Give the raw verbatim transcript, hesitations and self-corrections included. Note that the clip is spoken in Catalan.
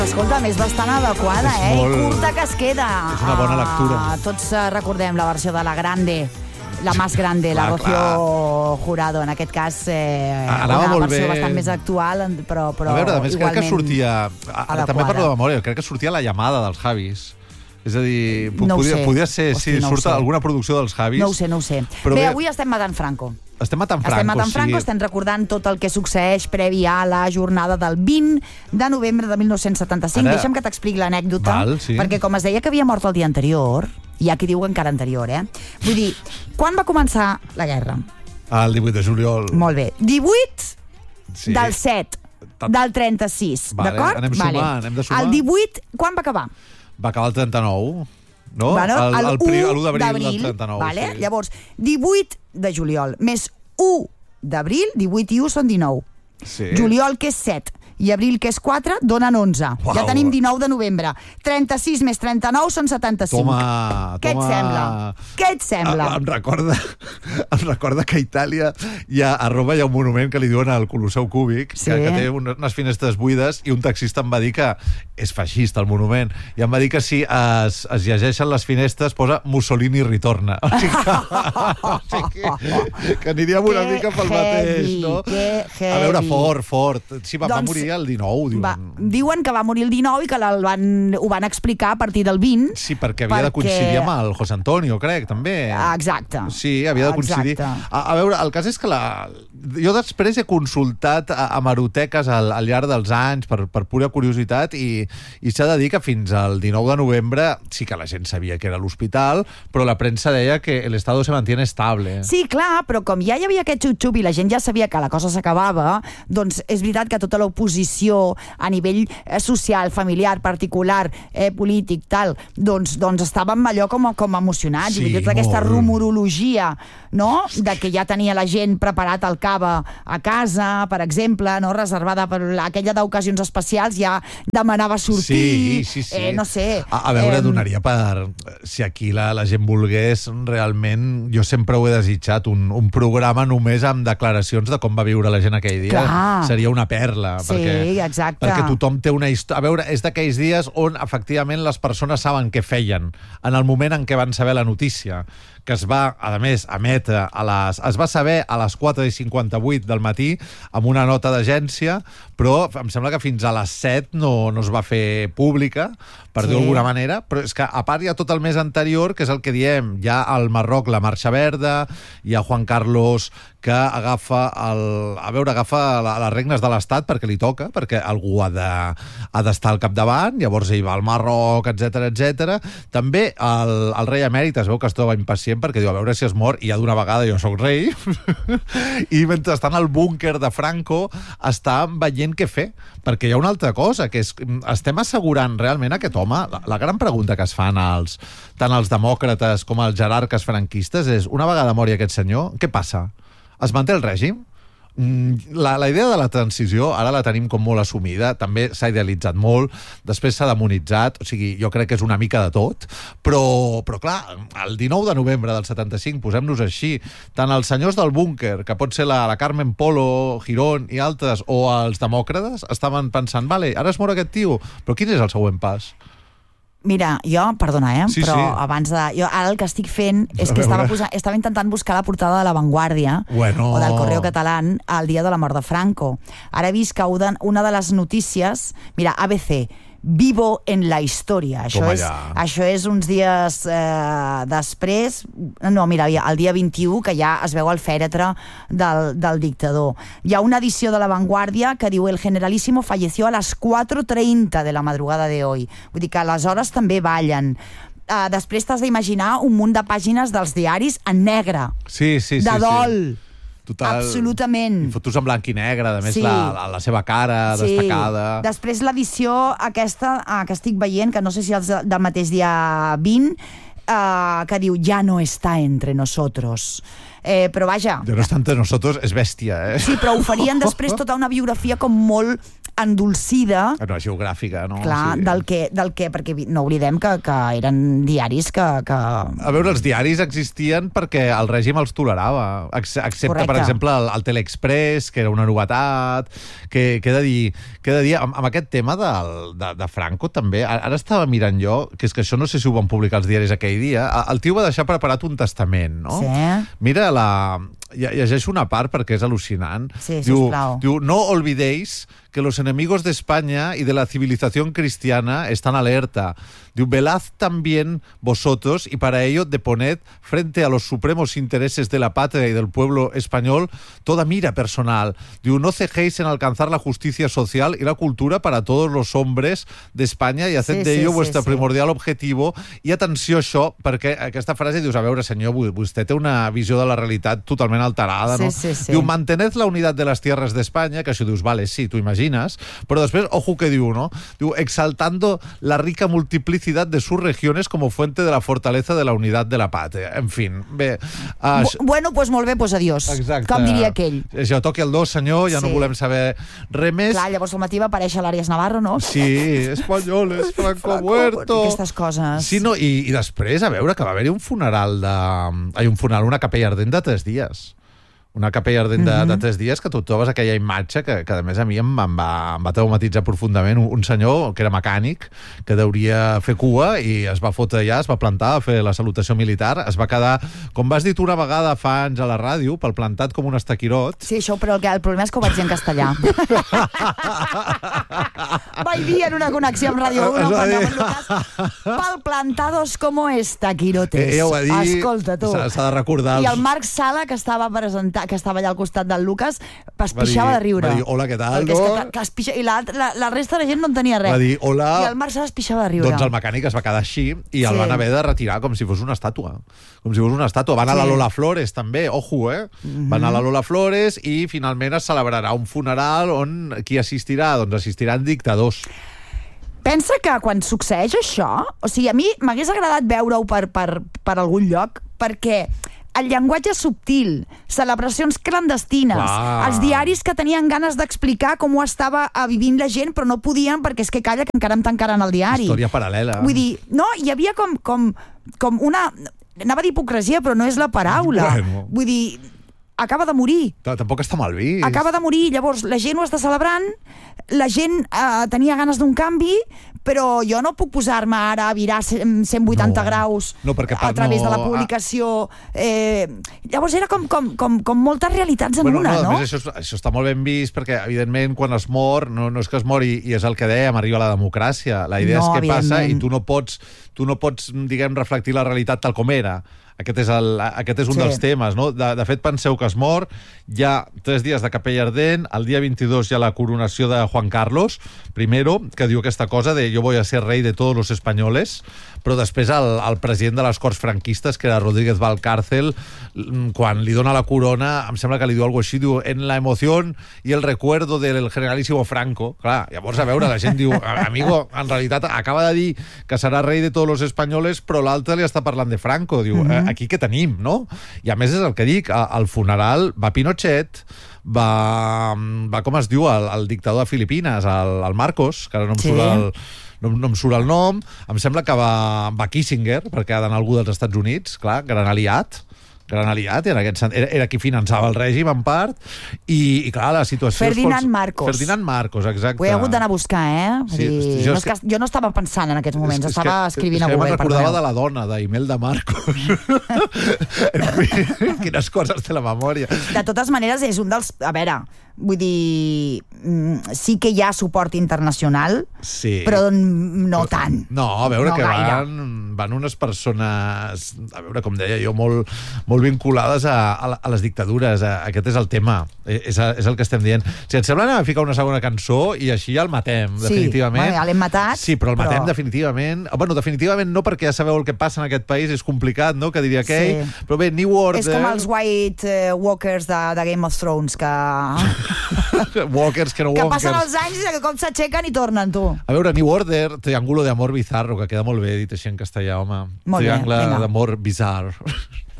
Escolta, és bastant adequada, és eh? molt... I curta que es queda. És una bona lectura. Ah, tots uh, recordem la versió de La Grande, la más grande, clar, la Rocío clar. Jurado. En aquest cas, eh, Anava una molt versió bé. bastant més actual, però, però a veure, a més, crec que sortia... Ara, també parlo de memòria, crec que sortia La llamada dels Javis. És a dir, no podia, sé. podia ser, Hosti, si no surt alguna producció dels Javis... No ho sé, no ho sé. Però bé, bé, avui estem matant Franco. Estem matant Franco, estem matant o Franco, sigui... estem recordant tot el que succeeix previ a la jornada del vint de novembre de mil nou-cents setanta-cinc. Ara... Deixa'm que t'expliqui l'anècdota, sí. perquè com es deia que havia mort el dia anterior, hi ha qui diu encara anterior, eh? Vull dir, quan va començar la guerra? El divuit de juliol. Molt bé. divuit sí. del set del trenta-sis, vale, d'acord? Anem sumant, vale. anem de sumar. El divuit, quan va acabar? Va acabar el trenta-nou, no? Bueno, el, el, el, l'u d'abril d'abril, del trenta-nou. vale? Sí. Llavors, divuit de juliol més u d'abril, divuit i u són dinou. Sí. Juliol, que és set, i abril, que és quatre, donen onze. Uau. Ja tenim dinou de novembre. trenta-sis més trenta-nou són setanta-cinc. Toma, Què toma. et sembla? Què et sembla? Em, em, recorda, em recorda que a Itàlia hi ha, a Roma hi ha un monument que li diuen al Colosseu Cúbic, Sí. que, que té unes finestres buides, i un taxista em va dir que és feixista el monument, i em va dir que si es, es llegeixen les finestres posa Mussolini ritorna. O sigui que, o sigui que, que aniríem una Que mica pel heavy, mateix, no? que heavy. A veure, fort, fort. Sí, va, Doncs, va morir el dinou, diuen. Va, diuen que va morir el dinou i que el van, ho van explicar a partir del vint. Sí, perquè havia perquè... de coincidir amb el José Antonio, crec, també. Exacte. Sí, havia de coincidir. Exacte. A, a veure, el cas és que la... jo després he consultat a, a hemeroteques al, al llarg dels anys per, per pura curiositat i, i s'ha de dir que fins al dinou de novembre sí que la gent sabia que era l'hospital, però la premsa deia que l'estado se mantiene estable. Sí, clar, però com ja hi havia aquest xup-xup i la gent ja sabia que la cosa s'acabava, doncs és veritat que tota l'oposició a nivell eh, social, familiar, particular, eh, polític, tal, doncs, doncs estàvem allò com, com emocionats. Sí, i tota aquesta molt. rumorologia, no?, de que ja tenia la gent preparat el cava a casa, per exemple, no?, reservada per aquella d'ocasions especials, ja demanava sortir, sí, sí, sí. Eh, no sé. A, a veure, eh, donaria per... Si aquí la, la gent volgués, realment, jo sempre ho he desitjat, un, un programa només amb declaracions de com va viure la gent aquell dia. Clar. Seria una perla. Sí, perquè, exacte. Perquè tothom té una història... A veure, és d'aquells dies on, efectivament, les persones saben què feien en el moment en què van saber la notícia, que es va, a més, emetre a les... Es va saber a les quatre i cinquanta-vuit del matí amb una nota d'agència, però em sembla que fins a les set no, no es va fer pública, per Sí. dir-ho d'alguna manera, però és que a part hi ha tot el mes anterior, que és el que diem, hi ha al Marroc la Marxa Verda, hi ha Juan Carlos que agafa el, a veure, agafa la, les regnes de l'Estat perquè li toca, perquè algú ha de, ha d'estar al capdavant, llavors ell va al Marroc, etcètera, etcètera. També el, el rei emèrit es veu que es troba impacient perquè diu, a veure si es mor, i ja d'una vegada jo sóc rei. I mentre està en el búnquer de Franco està veient què fer, perquè hi ha una altra cosa, que és, estem assegurant realment aquest home, la, la gran pregunta que es fan els, tant els demòcrates com els jerarques franquistes és, una vegada mori aquest senyor, què passa? Es manté el règim? La, la idea de la transició ara la tenim com molt assumida, també s'ha idealitzat molt, després s'ha demonitzat, o sigui, jo crec que és una mica de tot, però, però clar, el dinou de novembre del setanta-cinc, posem-nos així, tant els senyors del búnquer, que pot ser la, la Carmen Polo, Girón i altres, o els demòcrates, estaven pensant, vale, ara es mor aquest tio, però quin és el següent pas? Mira, jo, perdona, eh? Sí, però sí. abans de... Jo ara el que estic fent és que estava, posant, estava intentant buscar la portada de La Vanguardia bueno. o del Correo Catalán al dia de la mort de Franco. Ara he vist que una de les notícies... Mira, A B C, vivo en la història. Això és, això és uns dies eh, després... No, mira, el dia vint-i-u, que ja es veu el fèretre del, del dictador. Hi ha una edició de La Vanguardia que diu el generalísimo falleció a les quatre treinta de la madrugada de hoy. Vull dir que les hores també ballen. Uh, després t'has d'imaginar un munt de pàgines dels diaris en negre. Sí, sí, sí. De dol. Sí. Total, absolutament. Fotos en blanc i negre, a més sí. la, la, la seva cara sí. destacada. Després l'edició aquesta ah, que estic veient, que no sé si és del mateix dia vint, uh, que diu ja no està entre nosotros. Eh, però vaja... Ja no està entre nosotros, és bèstia, eh? Sí, però oferien després tota una biografia com molt endolcida... No, geogràfica, no? Clar, sí. del, que, del que... Perquè no oblidem que, que eren diaris que, que... A veure, els diaris existien perquè el règim els tolerava, excepte, Correcte. per exemple, el, el Teleexpress, que era una novetat, que, que he de dir, que he de dir amb, amb aquest tema del, de, de Franco també, ara estava mirant jo, que és que això no sé si ho van publicar els diaris aquell dia, el tio va deixar preparat un testament, no? Sí. Mira la... Llegeixo una part perquè és al·lucinant. Sí, diu, sisplau. diu, no olvidéis que los enemigos de España y de la civilización cristiana están alerta. Diu, velad también vosotros y para ello deponed frente a los supremos intereses de la patria y del pueblo español toda mira personal. Diu, no cejéis en alcanzar la justicia social y la cultura para todos los hombres de España y haced sí, de ello sí, vuestro sí, primordial sí. objetivo. I atenció a això, perquè aquesta frase dius, a veure, senyor, vostè té una visió de la realitat totalment alterada, sí, no? Sí, sí. Diu, mantened la unitat de les tierras de España, que això dius, vale, sí, t'ho imagines, però després, ojo que diu, no? Diu, exaltando la rica multiplicidad de sus regiones como fuente de la fortaleza de la unidad de la patria. En fin, bé... Uh, bueno, pues molt bé, pues adiós. Exacte. Com diria aquell. Ja toqui el dos, senyor, ja sí. no volem saber res més. Clar, llavors al matí va aparèixer l'Àries Navarro, no? Sí, espanyoles, Franco muerto... Aquestes coses. Sí, no, i, i després, a veure, que va haver-hi un funeral de... Ai, un funeral, una capella ardent de tres dies. Una capella ardent de, mm -hmm. de tres dies que tu trobes aquella imatge que, que a més a mi em, em, va, em va traumatitzar profundament. Un, un senyor que era mecànic, que deuria fer cua i es va fotre allà, es va plantar a fer la salutació militar, es va quedar, com vas dir tu una vegada fa anys a la ràdio, pel plantat com un estaquirot. Sí, això, però el, el problema és que ho vaig dir en castellà. Vaig dir en una connexió amb Ràdio uno quan anava en Lucas, pel plantados como estaquirotes. Eh, dir, escolta, tu. S'ha de recordar. Els... I el Marc Sala, que estava presentant, que estava allà al costat del Lucas, es pixava dir, de riure. Va dir, hola, què tal, no? no? Que, que es pixa... I la, la, la resta de gent no en tenia res. Va dir, hola... I el Marc Sala es pixava de riure. Doncs el mecànic es va quedar així i el sí. van haver de retirar com si fos una estàtua. Com si fos una estàtua. Va anar sí. a la Lola Flores, també, ojo, eh? Mm -hmm. Va anar a la Lola Flores i finalment es celebrarà un funeral on qui assistirà? Doncs assistiran dictadors. Pensa que quan succeeix això, o sigui, a mi m'hagués agradat veure-ho per, per, per algun lloc, perquè el llenguatge subtil, celebracions clandestines, Clar. els diaris que tenien ganes d'explicar com ho estava vivint la gent, però no podien perquè és que calla que encara em tancaran el diari. Història paral·lela. Vull dir, no, hi havia com, com, com una... Anava a dir hipocresia, però no és la paraula. Bueno. Vull dir, acaba de morir. Tampoc està mal vist. Acaba de morir, llavors la gent ho està celebrant, la gent eh, tenia ganes d'un canvi, però jo no puc posar-me ara a virar cent vuitanta no, graus no, perquè, a través no, de la publicació. Eh, llavors era com, com, com, com moltes realitats en bueno, una, no? no? Més, això, això està molt ben vist perquè, evidentment, quan es mor, no, no és que es mori, i és el que dèiem, arriba la democràcia. La idea no, és què passa i tu no pots, tu no pots, diguem, reflectir la realitat tal com era. Aquest és, el, aquest és un sí. dels temes, no? De, de fet, penseu que es mor, hi ha tres dies de capella ardent, el dia vint-i-dos hi ha la coronació de Juan Carlos, primero, que diu aquesta cosa de yo voy a ser rey de todos los españoles, però després el, el president de les Corts franquistes, que era Rodríguez Valcárcel, quan li dona la corona, em sembla que li diu alguna cosa així, diu, en la emoción y el recuerdo del generalísimo Franco. Clar, llavors, a veure, la gent diu, amigo, en realitat acaba de dir que serà rei de tots els espanyoles, però l'altre li està parlant de Franco. Diu, mm-hmm. aquí què tenim, no? I a més és el que dic, al funeral va Pinochet, va, va com es diu, el, el dictador de Filipines, el, el Marcos, que ara no em surt el... No, no em surt el nom, em sembla que va, va Kissinger, perquè ha d'anar algú dels Estats Units, clar, gran aliat, gran aliat, era, aquest, era, era qui finançava el règim en part, i, i clar, la situació... Ferdinand quals... Marcos. Ferdinand Marcos, exacte. Ho he hagut d'anar a buscar, eh? Sí, dir, jo, no que... jo no estava pensant en aquests moments, és, estava és que, escrivint és a Google. És que recordava perdoneu. de la dona, d'Imelda Marcos. En fi, quines coses té la memòria. De totes maneres, és un dels... A veure, vull dir, sí que hi ha suport internacional, sí. però no tant. No, a veure, no que gaire. van, van unes persones, a veure, com deia jo, molt, molt vinculades a, a, a les dictadures. A, aquest és el tema, és, és el que estem dient. Si et sembla, anem a ficar una segona cançó i així ja el matem, sí, definitivament. Bueno, ja l'hem matat. Sí, però el matem però... definitivament. Bueno, definitivament no, perquè ja sabeu el que passa en aquest país, és complicat, no?, que diria aquell. Sí. Però bé, New Order... És com els White uh, Walkers de, de Game of Thrones, que... Walkers que no que walkers. passen els anys i de cop s'aixequen i tornen, tu. A veure, New Order, Triángulo de amor bizarro, que queda molt bé dit així en castellà, home. Molt Triangle bé, d'amor bizarre.